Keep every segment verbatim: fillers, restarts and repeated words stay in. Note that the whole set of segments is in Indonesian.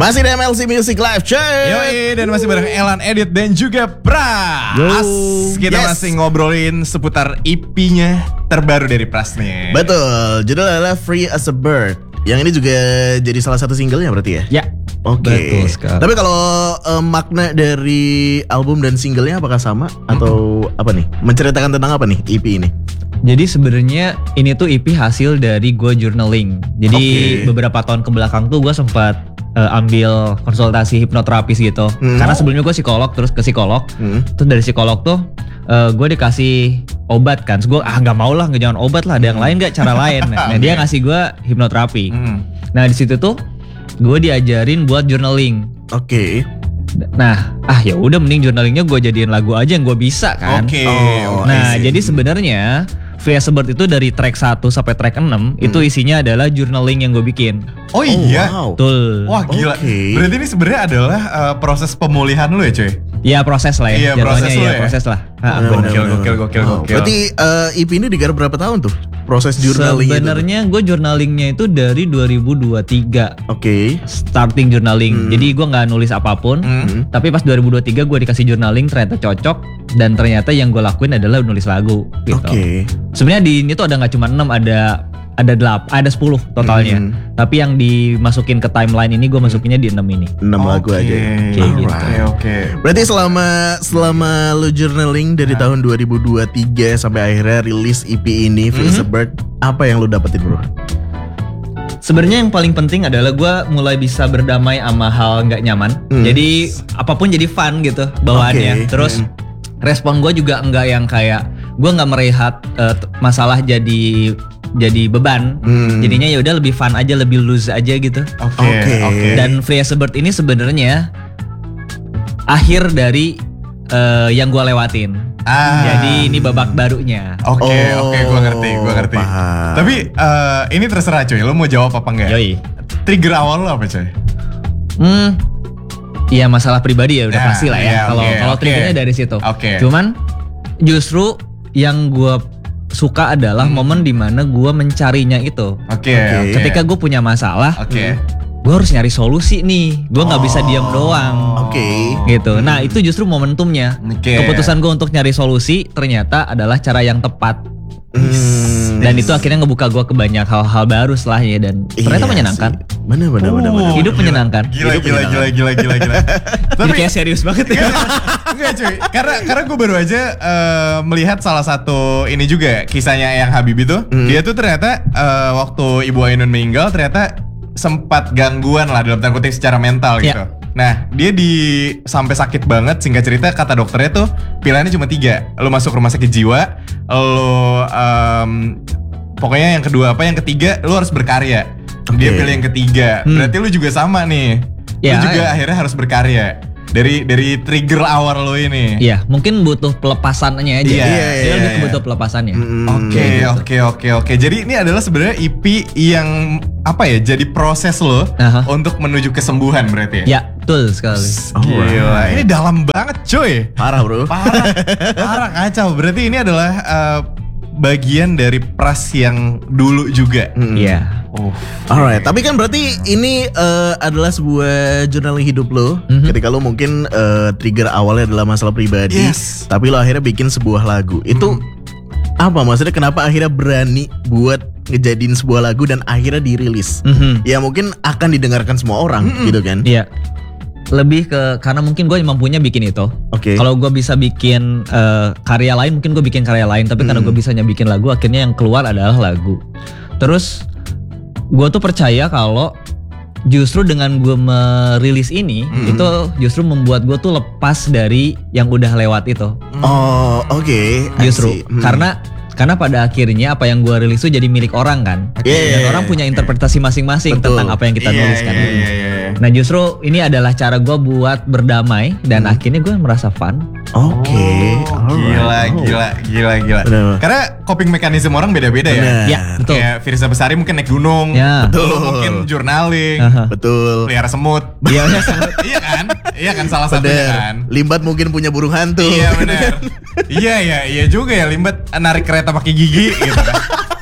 Masih di M L C Music Live, cuy. Yoi, dan masih bareng Elan, Edit, dan juga Pras. Yo, Kita yes. masih ngobrolin seputar E P-nya terbaru dari Pras nih. Betul, judulnya adalah Free as a Bird. Yang ini juga jadi salah satu singlenya berarti ya? Ya. Oke. Betul sekali. Tapi kalau uh, makna dari album dan singlenya apakah sama atau apa nih? Menceritakan tentang apa nih E P ini? Jadi sebenarnya ini tuh E P hasil dari gue journaling. Jadi Oke. beberapa tahun kebelakang tuh gue sempat uh, ambil konsultasi hipnoterapis gitu. Hmm. Karena sebelumnya gue psikolog, terus ke psikolog. Hmm. Terus dari psikolog tuh uh, gue dikasih obat kan. Terus gue ah nggak mau lah, nggak jangan obat lah. Ada yang lain nggak cara lain. Nah dia ngasih gue hipnoterapi. Hmm. Nah di situ tuh gue diajarin buat journaling. Oke. Nah, ah ya udah mending journalingnya gue jadiin lagu aja yang gue bisa kan. Oke. Oh, Nah, I see. jadi sebenarnya Free as a Bird itu dari track satu sampai track enam Hmm. itu isinya adalah journaling yang gue bikin. Oh iya. wow. Betul. Wah gila. Oke. Berarti ini sebenarnya adalah uh, proses pemulihan lu ya, cuy? Ya proses lah ya. Iya, Jatuhnya proses lu ya, ya. proses lah. Ah, Benar, benar. Gokil, benar. gokil, gokil, Wow. gokil. Berarti uh, E P ini digarap berapa tahun tuh? Proses journaling itu? Sebenarnya gue journalingnya itu dari dua ribu dua puluh tiga Oke. starting journaling. Hmm. Jadi gue nggak nulis apapun. Hmm. Tapi pas dua ribu dua puluh tiga gue dikasih journaling, ternyata cocok, dan ternyata yang gue lakuin adalah nulis lagu gitu. Oke. Sebenarnya di ini tuh ada nggak cuma enam, ada ada delapan, ada sepuluh totalnya. Hmm. Tapi yang dimasukin ke timeline ini gue masukinnya di enam ini. enam lagu aja. Oke, Kayak gitu. Oke, oke. Berarti selama selama lu journaling dari tahun dua ribu dua puluh tiga sampai akhirnya rilis E P ini Free as a Bird, apa yang lu dapetin, bro? Sebenarnya yang paling penting adalah gue mulai bisa berdamai sama hal nggak nyaman. Hmm. Jadi apapun jadi fun gitu bawaannya. Oke. Terus Hmm. respon gue juga enggak yang kayak gue nggak melihat eh, t- masalah jadi jadi beban. Hmm. Jadinya ya udah lebih fun aja, lebih loose aja gitu. Oke, Oke. oke. Dan Free as a Bird ini sebenarnya akhir dari eh, yang gue lewatin. Ah. Jadi ini babak barunya. Oke, Oh, oke, gue ngerti, gue ngerti. paham. Tapi uh, ini terserah cuy, lo mau jawab apa enggak? Yoi. Trigger awal lo apa cuy? Hmm. Iya, masalah pribadi ya udah Ya, pasti lah ya. iya, Kalau oke, kalau oke. triggernya dari situ. Oke. Cuman justru yang gue suka adalah Hmm. momen dimana gue mencarinya itu. Oke, Oke. oke. Ketika gue punya masalah, Oke. gue harus nyari solusi nih. Gue nggak bisa diam doang. Oke. Gitu. Nah itu justru momentumnya. Oke. Keputusan gue untuk nyari solusi ternyata adalah cara yang tepat. Hmm. Dan itu akhirnya ngebuka gue ke banyak hal-hal baru setelahnya, dan ternyata Iya menyenangkan. sih. Bener bener bener bener. Oh, Hidup gila. menyenangkan. Gila, Hidup gila, gila, gila, gila, gila. Jadi Tapi kayak serius banget ya. enggak cuy, karena karena gue baru aja eh, melihat salah satu ini juga kisahnya Eyang Habibie tuh. Hmm. Dia tuh ternyata eh, waktu Ibu Ainun meninggal ternyata sempat gangguan lah dalam tanda kutip secara mental gitu. Ya. Nah dia di sampai sakit banget, singkat cerita kata dokternya tuh pilihannya cuma tiga. Lo masuk rumah sakit jiwa, lo em, pokoknya yang kedua apa, yang ketiga lo harus berkarya. Dia Oke. pilih yang ketiga. Hmm. Berarti lo juga sama nih. Ya, lo juga ya. akhirnya harus berkarya. Dari dari trigger awal lo ini. Iya, mungkin butuh pelepasannya aja. Iya, Dia iya, lebih iya. ke butuh pelepasannya. Hmm, Oke, kayak gitu. oke, oke, oke. Jadi ini adalah sebenarnya E P yang apa ya? Jadi proses lo Aha. untuk menuju kesembuhan berarti ya? Ya, betul sekali. Gila, ini dalam banget cuy. Parah, bro. Parah, parah kacau. Berarti ini adalah uh, bagian dari Pras yang dulu juga. Hmm. Iya. Oh, Alright, tapi kan berarti ini eh, adalah sebuah journaling hidup lo. Mhm. Ketika lo mungkin eh, trigger awalnya adalah masalah pribadi, Yes. tapi lo akhirnya bikin sebuah lagu. Itu apa maksudnya? Kenapa akhirnya berani buat ngejadiin sebuah lagu dan akhirnya dirilis? Mhm. Ya mungkin akan didengarkan semua orang, gitu kan? Iya. Lebih ke karena mungkin gue mampunya bikin itu. Oke. Kalau gue bisa bikin eh, karya lain, mungkin gue bikin karya lain. Tapi karena Hmm. gue bisanya bikin lagu, akhirnya yang keluar adalah lagu. Terus gue tuh percaya kalau justru dengan gue merilis ini, Hmm. itu justru membuat gue tuh lepas dari yang udah lewat itu. Oh, oke. I Justru see. Hmm. karena karena pada akhirnya apa yang gue rilis itu jadi milik orang kan. Iya. Dan orang punya interpretasi masing-masing Betul. tentang apa yang kita Iya, nulis kan. iya, iya, iya. Nah justru ini adalah cara gue buat berdamai, dan Hmm. akhirnya gue merasa fun. Oke. Oh, alright. gila, Oh. gila, gila, gila. Benar. Karena coping mekanisme orang beda-beda ya. Benar. Ya, betul. Kayak Firza Besari mungkin naik gunung, Ya. lo Betul. mungkin journaling, Aha. Betul. pelihara semut. Iya, Iya kan? Iya kan salah satunya Bener. kan? Limbat mungkin punya burung hantu. Iya benar. Iya iya iya juga ya, Limbat narik kereta pakai gigi gitu kan.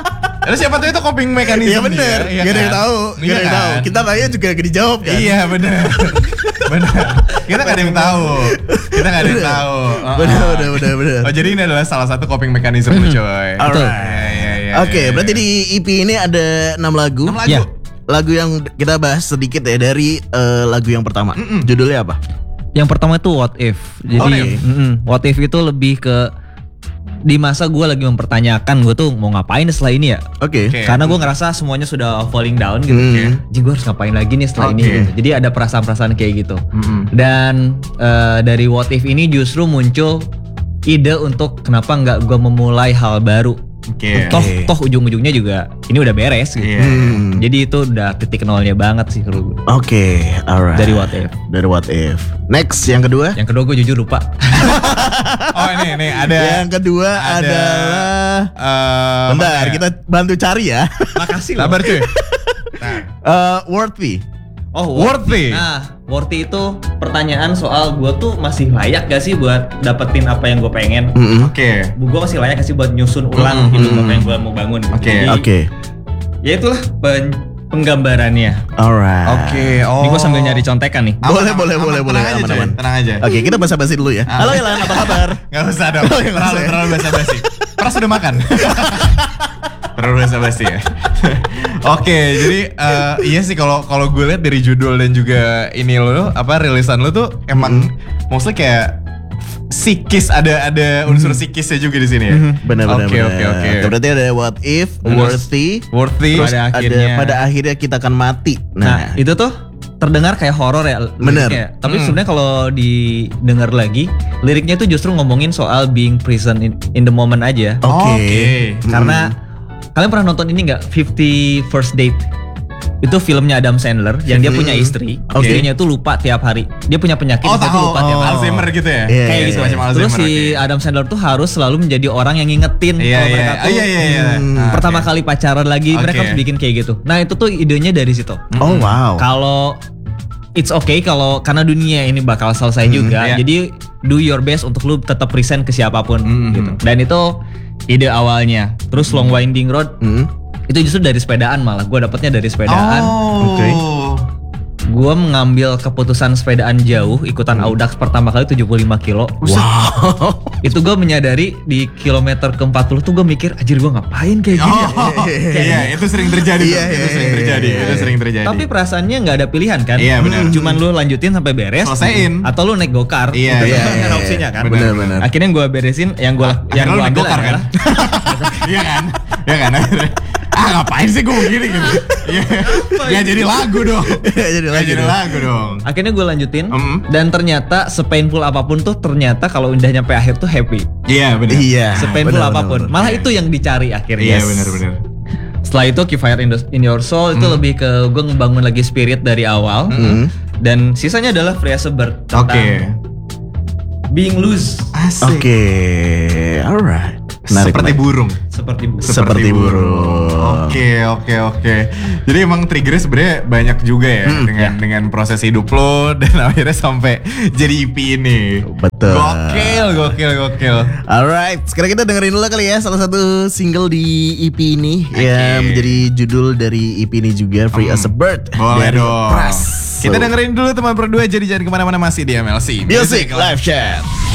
Terus siapa tahu itu coping mechanism. Iya bener, dia, gak ada yang kan? tahu, Iya gak ada yang tahu. kan? Kita tanya juga gak dijawab kan. Iya bener. Bener. Kita gak ada yang tahu. Kita gak ada yang tahu. Bener, bener, bener, bener. Oh jadi ini adalah salah satu coping mechanism lu coy. Alright. Iya, iya, iya, Oke, iya, berarti iya. di E P ini ada enam lagu. enam lagu. Ya. Lagu yang kita bahas sedikit ya dari eh, lagu yang pertama. Judulnya apa? Yang pertama itu What If. Jadi What If? mm-mm, What If itu lebih ke di masa gue lagi mempertanyakan gue tuh mau ngapain setelah ini ya. Oke. Oke. Karena gue ngerasa semuanya sudah falling down gitu. Hmm. Jadi gue harus ngapain lagi nih setelah ini Oke. gitu. Jadi ada perasaan-perasaan kayak gitu. Mm-mm. Dan eh, dari What If ini justru muncul ide untuk kenapa nggak gue memulai hal baru. Oke. Toh toh ujung-ujungnya juga ini udah beres gitu. Iya. Hmm. Jadi itu udah titik nolnya banget sih kalau gue. Oke, alright. Dari What If. Dari What If. Next, yang kedua. Yang kedua gue jujur lupa. Oh ini nih ada. Yang kedua ada, adalah eh, bentar, mana ya? kita bantu cari ya. Makasih loh. Sabar cuy. Eh, Worthy. Oh, Worthy. Nah, worthy itu pertanyaan soal gue tuh masih layak gak sih buat dapetin apa yang gue pengen? Mm-mm. Oke. Gue masih layak gak sih buat nyusun ulang Mm-mm. hidup apa yang gue mau bangun? gitu. Oke. Jadi, Oke, ya itulah pen- penggambarannya. alright. Oke. Oh. Ini gue sambil nyari contekan nih. Aman, Boleh, aman, boleh, aman. boleh, Tenang boleh. aja, Aman, coy. aman. Tenang aja. Oke, kita basa-basi dulu ya. Ah. Halo Ilan, apa kabar? Gak usah dong. Oh, nggak terlalu usah ya? terlalu basa-basi. Pras udah makan. Terlalu basa-basi ya. Oke, jadi eh, iya sih kalau kalau gue lihat dari judul dan juga ini lo apa rilisan lo tuh emang mostly kayak psikis ada ada unsur psikisnya juga di sini ya. Benar, benar, Oke, benar. oke, oke. Berarti ada What If, Terus, Worthy, Worthy. terus pada ada akhirnya- pada akhirnya kita akan mati. Nah, Nah, itu tuh terdengar kayak horor ya Bener. liriknya. Tapi Hmm. sebenarnya kalau didengar lagi, liriknya itu justru ngomongin soal being present in, in the moment aja. oke. Oke. Karena kalian pernah nonton ini nggak fifty First Date? Itu filmnya Adam Sandler yang dia Hmm. punya istri. Oke. Istrinya itu lupa tiap hari. Dia punya penyakit Oh, dia tuh tahu. lupa tiap Oh, hari. Alzheimer gitu ya. Iya, Kayak iya, gitu. iya. Macam Terus Alzheimer, si oke. Adam Sandler tuh harus selalu menjadi orang yang ngingetin Iya, kalau iya. mereka Oh, tuh iya, iya, iya. Hmm. Ah, pertama oke. kali pacaran lagi mereka Oke. harus bikin kayak gitu. Nah, itu tuh idenya dari situ. Oh wow. Kalau it's okay kalau karena dunia ini bakal selesai juga. iya. Jadi do your best untuk lu tetap present ke siapapun Mhm. gitu. Dan itu ide awalnya. Terus Long Winding Road Hmm. itu justru dari sepedaan malah. Gue dapetnya dari sepedaan. Oh. Oke. Gue mengambil keputusan sepedaan jauh ikutan Audax pertama kali tujuh puluh lima kilo. Wow. Itu gue menyadari di kilometer ke empat puluh tuh gue mikir anjir gue ngapain kayak gini ya? Oh, iya, itu sering terjadi. Iya, tuh. iya, Itu sering iya, terjadi. iya, Itu iya. sering terjadi. Tapi perasaannya nggak ada pilihan kan? Iya, benar. Cuman lu lanjutin sampai beres. Selesaiin. Atau lu naik gokar. Iya, Itu iya, kan iya, ada iya. opsinya kan. Benar, benar. Akhirnya gue beresin yang gue yang Akhirnya gue lu naik ambil gokar kan? adalah Iya kan? Iya kan? Ah ngapain sih gue begini gitu? Iya. Ya jadi lagu dong. Jadi Ya lagi jadi dong. lagu dong. akhirnya gue lanjutin Mm. dan ternyata sepainful apapun tuh ternyata kalau udah nyampe akhir tuh happy. Iya benar. Iya. Sepainful benar, benar, apapun. benar. Malah itu yang dicari akhirnya. Iya benar-benar. Setelah itu Keep Fire in, the- in Your Soul itu lebih ke gue ngebangun lagi spirit dari awal. Hmm. Dan sisanya adalah Free as a Bird tentang Oke. being loose Asik. Oke, alright. Menarik, Seperti menarik. burung. seperti bu- Seperti burung. Oke oke oke. Jadi emang triggernya sebenarnya banyak juga ya Hmm, dengan dengan proses hidup lo dan akhirnya sampai jadi E P ini. Betul. Gokil gokil gokil. Alright, sekarang kita dengerin dulu kali ya salah satu single di E P ini yang menjadi judul dari E P ini juga, Free as a Bird. Boleh dari dong. Pras. Kita So, dengerin dulu teman berdua, jadi jangan kemana-mana, masih di M L C Music Live Chat.